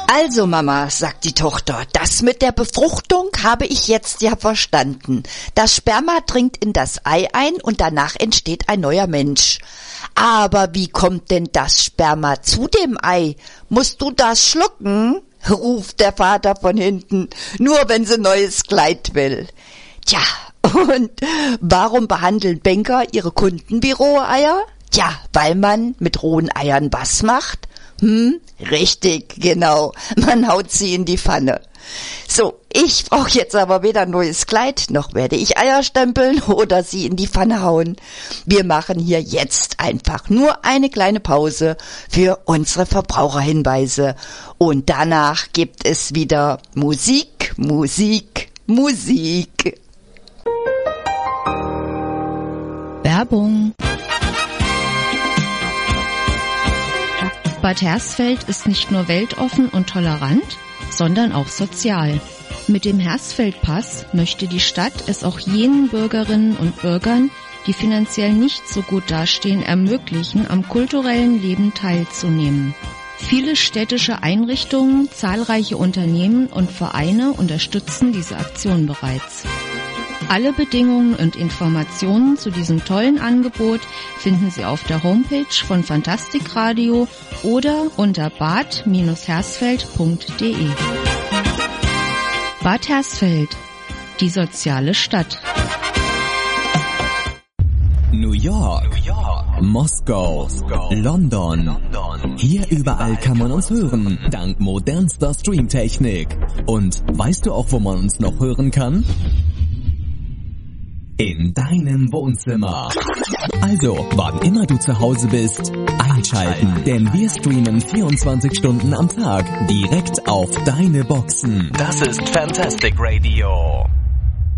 Also Mama, sagt die Tochter, das mit der Befruchtung habe ich jetzt ja verstanden. Das Sperma dringt in das Ei ein und danach entsteht ein neuer Mensch. Aber wie kommt denn das Sperma zu dem Ei? Musst du das schlucken? Ruft der Vater von hinten, nur wenn sie neues Kleid will. Tja, und warum behandeln Banker ihre Kunden wie rohe Eier? Tja, weil man mit rohen Eiern was macht? Richtig, genau. Man haut sie in die Pfanne. So, ich brauche jetzt aber weder ein neues Kleid, noch werde ich Eier stempeln oder sie in die Pfanne hauen. Wir machen hier jetzt einfach nur eine kleine Pause für unsere Verbraucherhinweise. Und danach gibt es wieder Musik, Musik, Musik. Werbung. Bad Hersfeld ist nicht nur weltoffen und tolerant, sondern auch sozial. Mit dem Hersfeld-Pass möchte die Stadt es auch jenen Bürgerinnen und Bürgern, die finanziell nicht so gut dastehen, ermöglichen, am kulturellen Leben teilzunehmen. Viele städtische Einrichtungen, zahlreiche Unternehmen und Vereine unterstützen diese Aktion bereits. Alle Bedingungen und Informationen zu diesem tollen Angebot finden Sie auf der Homepage von Fantastikradio oder unter bad-hersfeld.de. Bad Hersfeld, die soziale Stadt. New York, Moskau, London. Hier überall kann man uns hören, dank modernster Streamtechnik. Und weißt du auch, wo man uns noch hören kann? In deinem Wohnzimmer. Also, wann immer du zu Hause bist, einschalten, denn wir streamen 24 Stunden am Tag direkt auf deine Boxen. Das ist Fantastic Radio.